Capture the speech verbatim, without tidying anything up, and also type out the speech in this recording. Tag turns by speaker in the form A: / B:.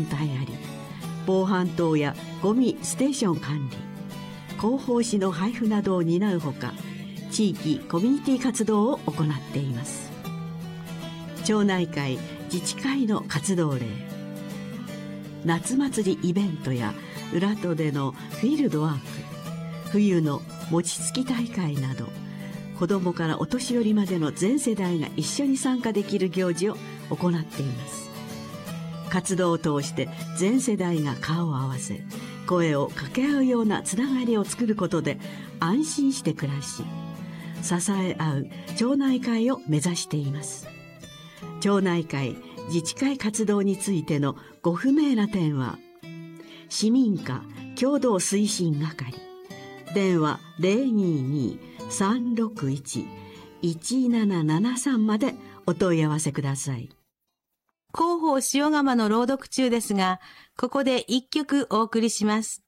A: 体あり、防犯等やゴミステーション管理、広報誌の配布などを担うほか、地域コミュニティ活動を行っています。町内会自治会の活動例、夏祭りイベントや浦戸でのフィールドワーク、冬の餅つき大会など、子どもからお年寄りまでの全世代が一緒に参加できる行事を行っています。活動を通して全世代が顔を合わせ、声を掛け合うようなつながりを作ることで安心して暮らし、支え合う町内会を目指しています。町内会自治会活動についてのご不明な点は、市民課共同推進係、電話 ゼロにーにーさんろくいち いちななななさん までお問い合わせください。
B: 広報塩釜の朗読中ですが、ここで一曲お送りします。